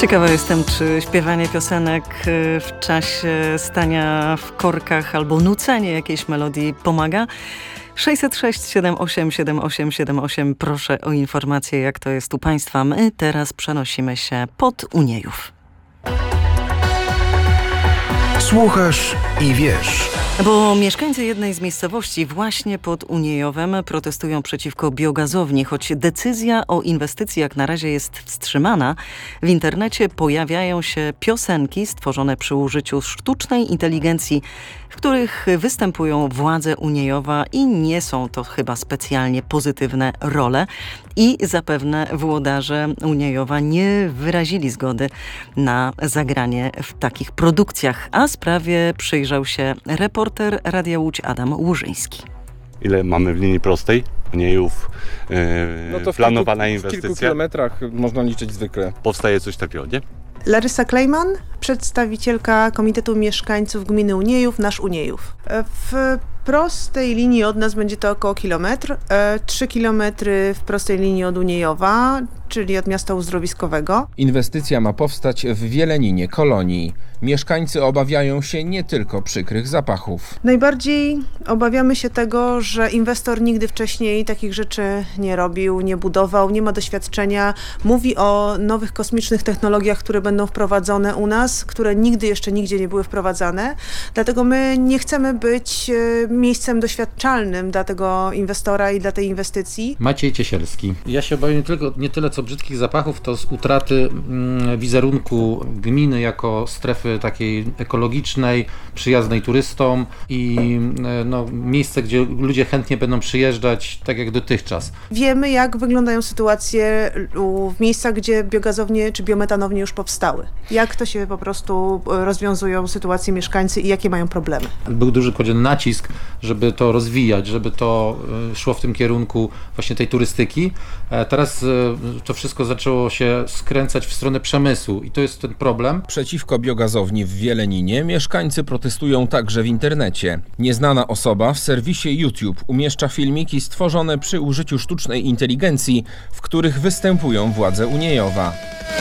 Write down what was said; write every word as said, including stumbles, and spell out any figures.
Ciekawa jestem, czy śpiewanie piosenek w czasie stania w korkach albo nucenie jakiejś melodii pomaga. sześćset sześć siedem osiem siedem osiem siedem osiem. Proszę o informację, jak to jest u Państwa. My teraz przenosimy się pod Uniejów. Słuchasz i wiesz. Bo mieszkańcy jednej z miejscowości właśnie pod Uniejowem protestują przeciwko biogazowni. Choć decyzja o inwestycji jak na razie jest wstrzymana, w internecie pojawiają się piosenki stworzone przy użyciu sztucznej inteligencji, w których występują władze Uniejowa i nie są to chyba specjalnie pozytywne role. I zapewne włodarze Uniejowa nie wyrazili zgody na zagranie w takich produkcjach, a sprawie przyjrzał się reporter Radia Łódź Adam Łużyński. Ile mamy w linii prostej? Uniejów, yy, no to w planowana kilku, inwestycja. W kilku kilometrach można liczyć zwykle. Powstaje coś takiego, nie? Larysa Klejman, przedstawicielka Komitetu Mieszkańców Gminy Uniejów, Nasz Uniejów. W prostej linii od nas będzie to około kilometr, trzy kilometry w prostej linii od Uniejowa, czyli od miasta uzdrowiskowego. Inwestycja ma powstać w Wieleninie, kolonii. Mieszkańcy obawiają się nie tylko przykrych zapachów. Najbardziej obawiamy się tego, że inwestor nigdy wcześniej takich rzeczy nie robił, nie budował, nie ma doświadczenia. Mówi o nowych kosmicznych technologiach, które będą wprowadzone u nas, które nigdy jeszcze nigdzie nie były wprowadzane. Dlatego my nie chcemy być miejscem doświadczalnym dla tego inwestora i dla tej inwestycji. Maciej Ciesielski. Ja się obawiam nie, tylko, nie tyle co brzydkich zapachów, to z utraty mm, wizerunku gminy jako strefy takiej ekologicznej, przyjaznej turystom i no, miejsce, gdzie ludzie chętnie będą przyjeżdżać, tak jak dotychczas. Wiemy, jak wyglądają sytuacje w miejscach, gdzie biogazownie czy biometanownie już powstały. Jak to się po prostu rozwiązują sytuacje mieszkańcy i jakie mają problemy. Był duży kładziony nacisk, żeby to rozwijać, żeby to szło w tym kierunku właśnie tej turystyki. Teraz to wszystko zaczęło się skręcać w stronę przemysłu i to jest ten problem. Przeciwko biogazowni w Wieleninie mieszkańcy protestują także w internecie. Nieznana osoba w serwisie YouTube umieszcza filmiki stworzone przy użyciu sztucznej inteligencji, w których występują władze Uniejowa.